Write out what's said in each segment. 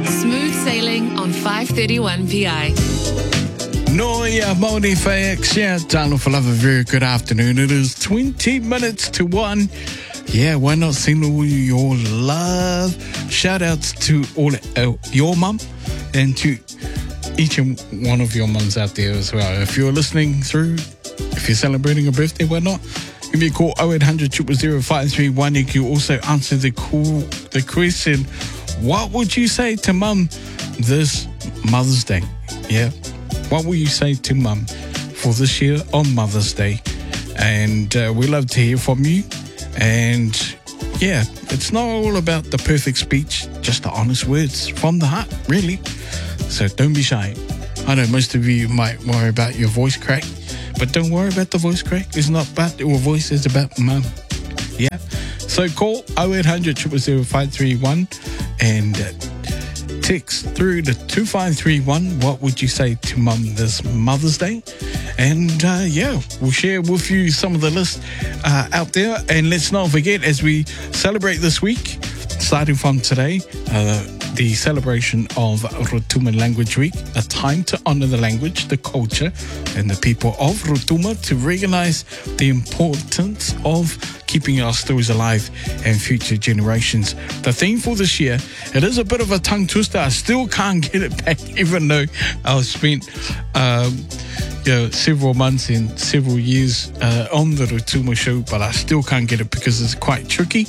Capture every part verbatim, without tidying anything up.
Smooth sailing on five thirty-one P I. No, yeah, Maori F yeah, Tano for love, a very good afternoon. It is twenty minutes to one. Yeah, why not send all your love? Shout outs to all uh, your mum and to each and one of your mums out there as well. If you're listening through, if you're celebrating a birthday, why not? Give me a call, oh eight hundred, zero zero zero, five three one. You can also answer the call, the question, what would you say to mum this Mother's Day? Yeah. What will you say to mum for this year on Mother's Day? And uh, we love to hear from you. And yeah, it's not all about the perfect speech, just the honest words from the heart, really. So don't be shy. I know most of you might worry about your voice crack, but don't worry about the voice crack. It's not about your voice, it's about mum. Yeah. So call oh eight hundred, zero zero zero, five three one and uh, text through to two five three one. What would you say to mum this Mother's Day? And uh, yeah, we'll share with you some of the list uh, out there. And let's not forget, as we celebrate this week, starting from today, uh, the celebration of Rotuma Language Week, a time to honor the language, the culture, and the people of Rotuma, to recognize the importance of keeping our stories alive and future generations. The theme for this year, it is a bit of a tongue twister. I still can't get it back, even though I've spent um, you know, several months and several years uh, on the Rotuma show, but I still can't get it because it's quite tricky.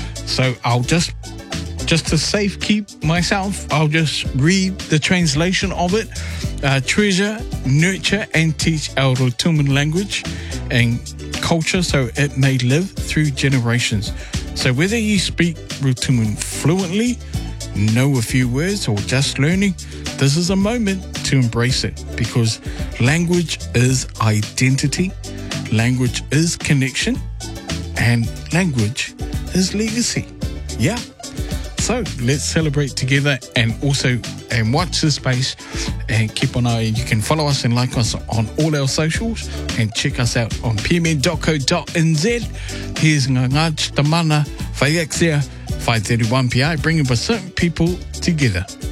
So I'll just Just to safe keep myself, I'll just read the translation of it. Uh, treasure, nurture, and teach our Rotuman language and culture so it may live through generations. So whether you speak Rotuman fluently, know a few words, or just learning, this is a moment to embrace it, because language is identity, language is connection, and language is legacy. Yeah. So let's celebrate together, and also and watch this space and keep an eye. You can follow us and like us on all our socials and check us out on p m n dot co dot n z. Here's Ngangaj Tamana Whaiexia five thirty-one P I, bringing Pacific people together.